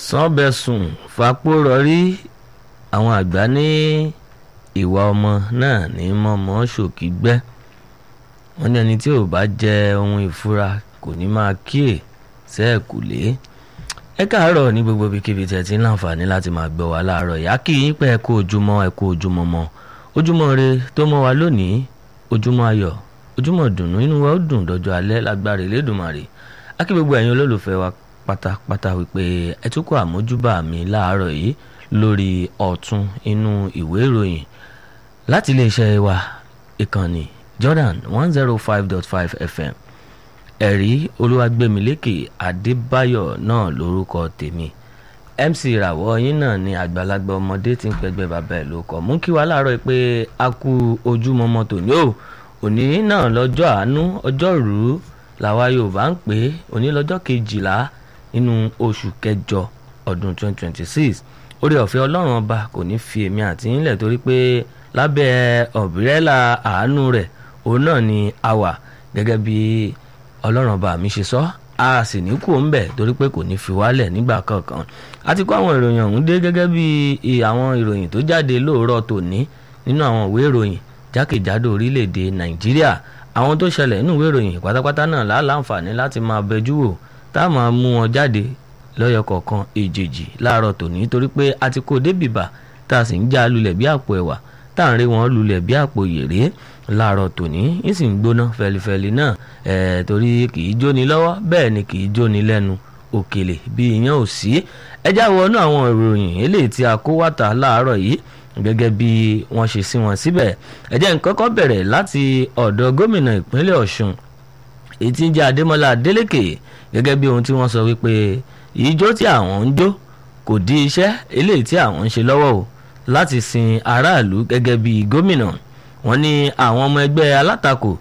Sànbẹ̀sùn fapórọrí àwọn àgbà ní ìwà ọmọ náà ní mọ́mọ́ ṣòkígbẹ́. Wọ́n ní ẹni tí ò bá jẹ ohun ìfura kò ní máa kíyè sẹ́ẹ̀kùlé. Ẹ káàárọ̀ ní gbogbo ibikíbi tẹ́ ti ń láǹfààní láti máa gbọ́ wa láàárọ̀ yá kí yín pé ẹ kú ojúmọ́ ẹ kú ojúmọ́ mọ́ ojúmọ́ ire tó mọ́ wa lónìí ojúmọ́ ayọ̀ ojúmọ́ dùnú inú wa ó dùn dọjọ́ alẹ́ lágbára Elédùmarè. A kí gbogbo ẹ̀yin olólùfẹ́ wa pátápátá wípé ẹ tún kó àmójúbà mi láàárọ̀ yìí lórí ọ̀tún inú ìwé ìròyìn láti iléeṣẹ́ wa ìkànnì Jordan 105.5 FM. Ẹ̀rí Olúwagbémilékè Adébáyọ̀ náà lórúkọ tèmi. MC ìràwọ̀ yín náà ni àgbàlagbà ọmọdé tí ń pẹgbẹ́ bàbá ẹ̀ ló kọ́. Mú kí wa láàárọ̀ pé a kú ojúmọmọ tòní o. Òní náà lọ́jọ́ àánú ọjọ́rú làwa Yorùbá ń pè é. Òní lọ́jọ́ 12 nínú oṣù kẹjọ ọdún 2026. Oore ọ̀fẹ́ Ọlọ́run ọba kò ní fi èmi àti yín lẹ̀ torí pé lábẹ́ ọ̀bírẹ́là àánú rẹ̀ òun náà ni a wà gẹ́gẹ́ bí Ọlọ́run ọba mi ṣe sọ. A sì ní kú ńbẹ̀ torí pé kò ní fi wálẹ̀ nígbà kankan. A ti kó àwọn ìròyìn ọ̀hún dé gẹ́gẹ́ bí àwọn ìròyìn tó jáde lóòrọ̀ tòní nínú àwọn ìwé ìròyìn jákèjádò orílẹ̀-èdè Nàìjíríà. Àwọn tó ṣẹlẹ̀ nínú ìwé ìròyìn pátápátá náà láǹfààní láti máa bẹjú wò tá a máa mú wọn jáde lọ́yọ̀ kọ̀ọ̀kan èjèèjì láàárọ̀ tòní torí pé a ti kó débìbà tá a sì ń já lulẹ̀ bí àpò ẹ̀wà tá à ń rí wọn lulẹ̀ bí àpò yèrè láàárọ̀ tòní yín sì ń gbóná fẹlifẹli náà torí kì í jóni lọ́wọ́ bẹ́ẹ̀ ni kì í jóni lẹ́nu òkèlè bí iyán ò sí. ẹ já wọnú àwọn ìròyìn eléyìí tí a kó wàtà láàárọ̀ yìí gẹ́gẹ́ bí wọ́n ṣe sí wọn síbẹ̀. ẹ jẹ́ n kọ́kọ́ bẹ̀rẹ̀ láti ọ̀dọ̀ gómìnà ìpínlẹ̀ Ọ̀ṣun èyí tí ń jẹ́ Adémọ́lá Adélékè gẹ́gẹ́ bí ohun tí wọ́n sọ wípé ìjó tí àwọn ń jó kò dí iṣẹ́ eléyìí tí àwọn ń ṣe lọ́wọ́ o láti sin aráàlú gẹ́gẹ́ bí gómìnà. Wọ́n ní àwọn ọmọ ẹgbẹ́ alátakò